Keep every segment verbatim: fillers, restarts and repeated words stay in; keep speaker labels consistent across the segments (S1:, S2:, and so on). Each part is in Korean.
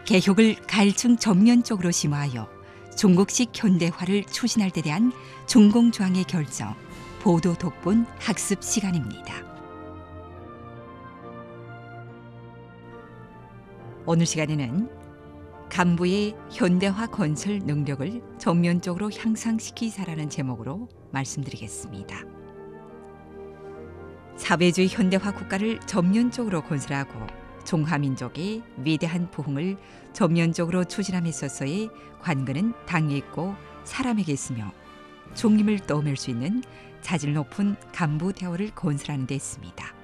S1: 개혁을 가일층 전면적으로 심화하여 중국식 현대화를 추진할 데 대한 중공조항의 결정, 보도 독본 학습 시간입니다. 오늘 시간에는 간부의 현대화 건설 능력을 전면적으로 향상시키자라는 제목으로 말씀드리겠습니다. 사회주의 현대화 국가를 전면적으로 건설하고 중화민족의 위대한 부흥을 전면적으로 추진함에 있어서의 관건은 당에 있고 사람에게 있으며 중림을 떠올릴 수 있는 자질 높은 간부 대우를 건설하는 데 있습니다.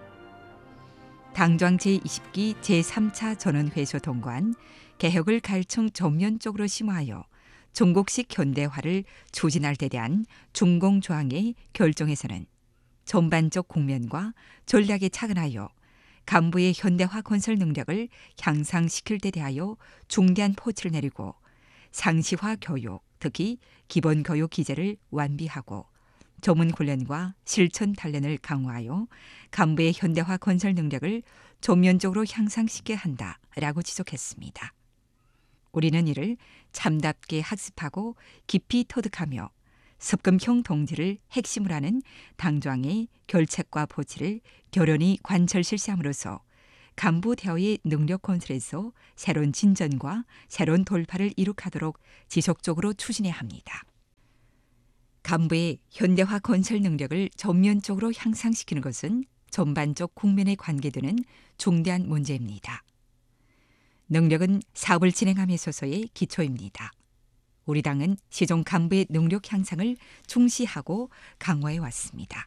S1: 당좌 제이십 기 제삼 차 전원회의소 통과한 개혁을 가일층 전면적으로 심화하여 중국식 현대화를 추진할 데 대한 중공조항의 결정에서는 전반적 국면과 전략에 착안하여 간부의 현대화 건설 능력을 향상시킬 데 대하여 중대한 포치를 내리고 상시화 교육, 특히 기본교육 기제를 완비하고 전문 훈련과 실천 단련을 강화하여 간부의 현대화 건설 능력을 전면적으로 향상시켜야 한다라고 지적했습니다. 우리는 이를 참답게 학습하고 깊이 터득하며 습금형 동지를 핵심으로 하는 당좌의 결책과 포치를 결연히 관철 실시함으로써 간부 대우의 능력 건설에서 새로운 진전과 새로운 돌파를 이룩하도록 지속적으로 추진해야 합니다. 간부의 현대화 건설 능력을 전면적으로 향상시키는 것은 전반적 국면에 관계되는 중대한 문제입니다. 능력은 사업을 진행함에 있어서의 기초입니다. 우리 당은 시종 간부의 능력 향상을 중시하고 강화해 왔습니다.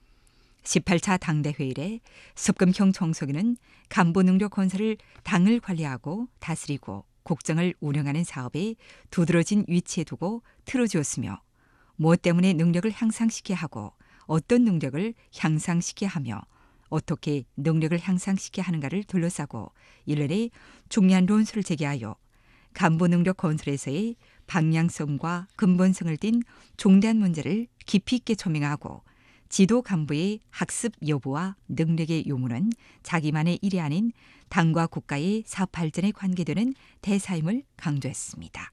S1: 십팔 차 당대회 이래 습금형 총서기는 간부 능력 건설을 당을 관리하고 다스리고 국정을 운영하는 사업에 두드러진 위치에 두고 틀어주었으며 무엇 때문에 능력을 향상시켜야 하고 어떤 능력을 향상시켜야 하며 어떻게 능력을 향상시켜야 하는가를 둘러싸고 일련의 중요한 논술을 제기하여 간부 능력 건설에서의 방향성과 근본성을 띤 중대한 문제를 깊이 있게 조명하고 지도 간부의 학습 여부와 능력의 요무는 자기만의 일이 아닌 당과 국가의 사업 발전에 관계되는 대사임을 강조했습니다.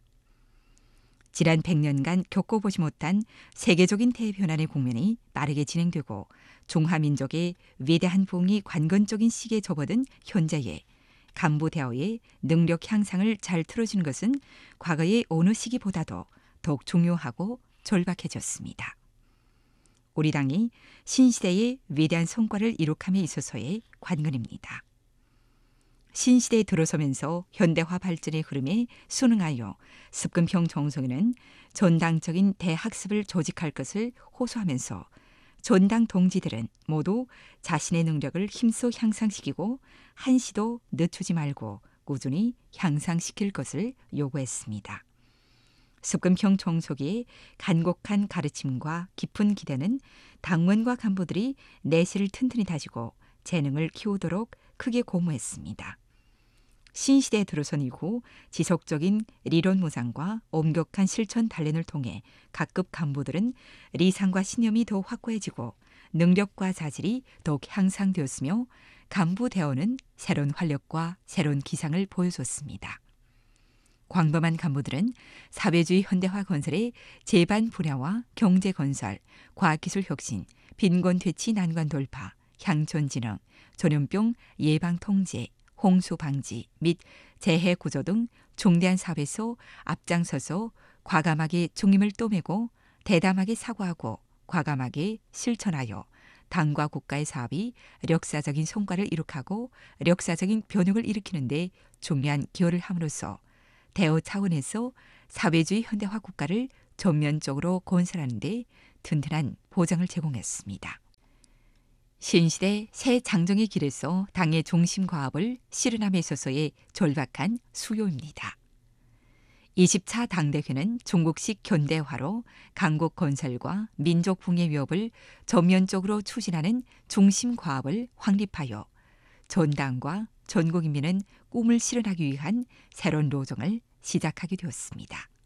S1: 지난 백 년간 겪어보지 못한 세계적인 대변환의 국면이 빠르게 진행되고 중화민족의 위대한 부흥이 관건적인 시기에 접어든 현재에 간부 대우의 능력 향상을 잘 틀어주는 것은 과거의 어느 시기보다도 더욱 중요하고 절박해졌습니다. 우리 당이 신시대의 위대한 성과를 이룩함에 있어서의 관건입니다. 신시대에 들어서면서 현대화 발전의 흐름에 순응하여 습금형 정성에는 전당적인 대학습을 조직할 것을 호소하면서 전당 동지들은 모두 자신의 능력을 힘써 향상시키고 한시도 늦추지 말고 꾸준히 향상시킬 것을 요구했습니다. 습금형 총서기의 간곡한 가르침과 깊은 기대는 당원과 간부들이 내실을 튼튼히 다지고 재능을 키우도록 크게 고무했습니다. 신시대에 들어선 이후 지속적인 리론 무장과 엄격한 실천 단련을 통해 각급 간부들은 리상과 신념이 더 확고해지고 능력과 자질이 더욱 향상되었으며 간부 대우는 새로운 활력과 새로운 기상을 보여줬습니다. 광범한 간부들은 사회주의 현대화 건설의 제반 분야와 경제 건설, 과학기술 혁신, 빈곤 퇴치 난관 돌파, 향촌 진흥, 전염병 예방 통제, 홍수 방지 및 재해 구조 등 중대한 사업에서 앞장서서 과감하게 중림을 떠매고 대담하게 사고하고 과감하게 실천하여 당과 국가의 사업이 역사적인 성과를 이룩하고 역사적인 변혁을 일으키는 데 중요한 기여를 함으로써 대우 차원에서 사회주의 현대화 국가를 전면적으로 건설하는 데 튼튼한 보장을 제공했습니다. 신시대 새 장정의 길에서 당의 중심 과업을 실현함에 있어서의 절박한 수요입니다. 이십 차 당대회는 중국식 현대화로 강국 건설과 민족 붕의 위협을 전면적으로 추진하는 중심 과업을 확립하여 전당과 전국인민은 꿈을 실현하기 위한 새로운 로정을 시작하게 되었습니다.